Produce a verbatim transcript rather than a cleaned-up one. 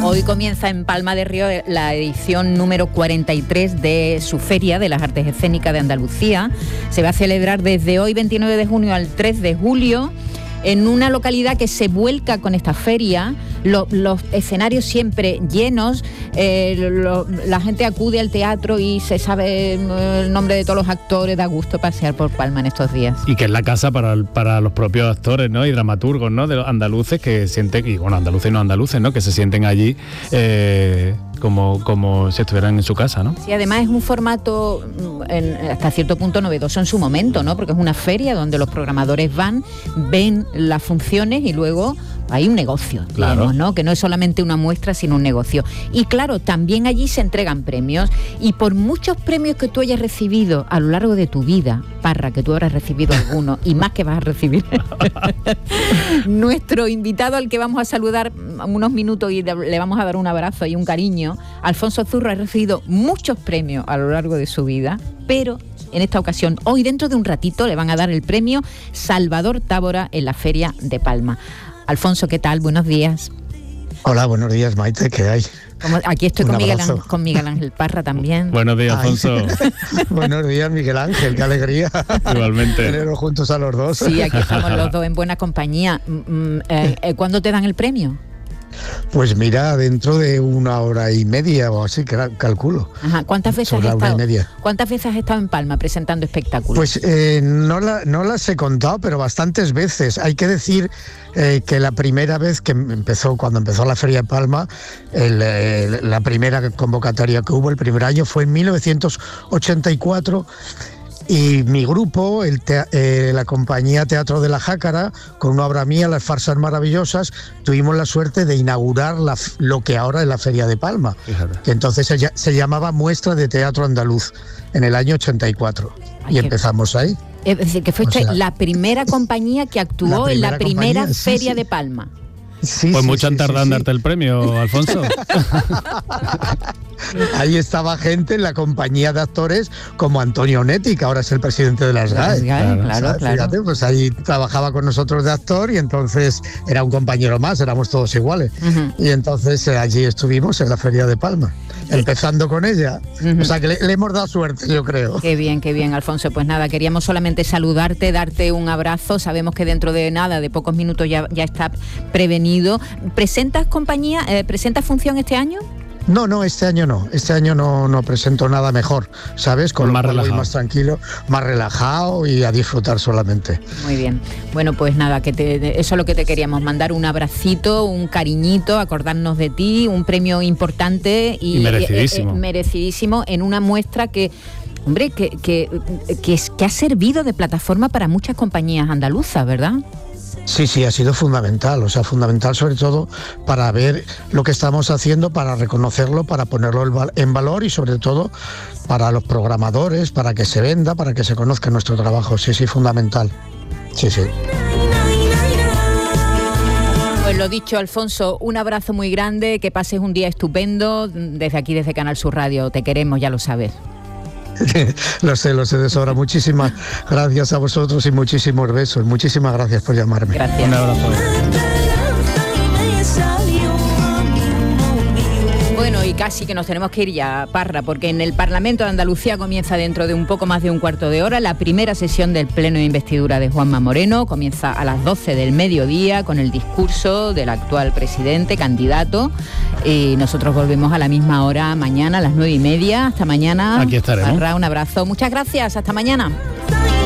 Hoy comienza en Palma de Río la edición número cuarenta y tres de su Feria de las Artes Escénicas de Andalucía. Se va a celebrar desde hoy, veintinueve de junio, al tres de julio, en una localidad que se vuelca con esta feria. Lo, los escenarios siempre llenos, eh, lo, la gente acude al teatro y se sabe el nombre de todos los actores. Da gusto pasear por Palma en estos días. Y que es la casa para, para los propios actores, ¿no? Y dramaturgos, ¿no? De los andaluces que sienten, y bueno, andaluces y no andaluces, ¿no? Que se sienten allí eh, como, como si estuvieran en su casa, ¿no? Sí, además es un formato en, hasta cierto punto novedoso en su momento, ¿no? Porque es una feria donde los programadores van, ven las funciones y luego hay un negocio, claro, digamos, ¿no? Que no es solamente una muestra, sino un negocio. Y claro, también allí se entregan premios, y por muchos premios que tú hayas recibido a lo largo de tu vida, Parra, que tú habrás recibido alguno y más que vas a recibir, nuestro invitado, al que vamos a saludar unos minutos y le vamos a dar un abrazo y un cariño, Alfonso Zurro, ha recibido muchos premios a lo largo de su vida, pero en esta ocasión, hoy dentro de un ratito, le van a dar el premio Salvador Tábora en la Feria de Palma. Alfonso, ¿qué tal? Buenos días. Hola, buenos días, Maite, ¿qué hay? Como, aquí estoy con Miguel, con Miguel Ángel Parra también. Buenos días, Alfonso. Buenos días, Miguel Ángel, qué alegría. Igualmente. Tenerlos juntos a los dos. Sí, aquí estamos los dos en buena compañía. Eh, ¿Cuándo te dan el premio? Pues mira, dentro de una hora y media o así, calculo. Ajá. ¿Cuántas veces has estado? ¿Cuántas veces has estado en Palma presentando espectáculos? Pues eh, no, la, no las he contado, pero bastantes veces. Hay que decir eh, que la primera vez que empezó, cuando empezó la Feria de Palma, el, eh, la primera convocatoria que hubo el primer año fue en mil novecientos ochenta y cuatro. Y mi grupo, el te- eh, la compañía Teatro de la Jácara, con una obra mía, Las Farsas Maravillosas, tuvimos la suerte de inaugurar la, lo que ahora es la Feria de Palma, Fíjate. que entonces se, se llamaba Muestra de Teatro Andaluz, en el año ochenta y cuatro. Ay, y empezamos ahí. Es decir, que fuiste o sea, la primera compañía que actuó la en la primera compañía, Feria sí, sí. de Palma. Sí, pues sí, mucho sí, han tardado sí, en sí. darte el premio, Alfonso. Ahí estaba gente en la compañía de actores como Antonio Onetti, que ahora es el presidente de las G A E. Claro, claro, claro. Fíjate, pues ahí trabajaba con nosotros de actor y entonces era un compañero más, éramos todos iguales. Uh-huh. Y entonces eh, allí estuvimos en la Feria de Palma, empezando con ella. Uh-huh. O sea que le, le hemos dado suerte, yo creo. Qué bien, qué bien, Alfonso. Pues nada, queríamos solamente saludarte, darte un abrazo. Sabemos que dentro de nada, de pocos minutos ya, ya está prevenido. ¿Presentas compañía, eh, presentas función este año? No, no, este año no. Este año no, no presento nada mejor, ¿sabes? Con más lo cual relajado. voy más tranquilo, más relajado y a disfrutar solamente. Muy bien. Bueno, pues nada, que te, eso es lo que te queríamos mandar, un abracito, un cariñito, acordarnos de ti, un premio importante y, y merecidísimo. Eh, eh, merecidísimo en una muestra que, hombre, que, que, que, es, que ha servido de plataforma para muchas compañías andaluzas, ¿verdad? Sí, sí, ha sido fundamental, o sea, fundamental sobre todo para ver lo que estamos haciendo, para reconocerlo, para ponerlo en valor y sobre todo para los programadores, para que se venda, para que se conozca nuestro trabajo. Sí, sí, fundamental. Sí, sí. Pues lo dicho, Alfonso, un abrazo muy grande, que pases un día estupendo. Desde aquí, desde Canal Sur Radio, te queremos, ya lo sabes. Lo sé, lo sé de sobra. Muchísimas gracias a vosotros y muchísimos besos. Muchísimas gracias por llamarme. Gracias. Un abrazo. Bueno, y casi que nos tenemos que ir ya, Parra, porque en el Parlamento de Andalucía comienza dentro de un poco más de un cuarto de hora la primera sesión del Pleno de Investidura de Juanma Moreno. Comienza a las doce del mediodía con el discurso del actual presidente, candidato. Y nosotros volvemos a la misma hora mañana, a las nueve y media. Hasta mañana. Aquí estaremos. Parra, un abrazo. Muchas gracias. Hasta mañana.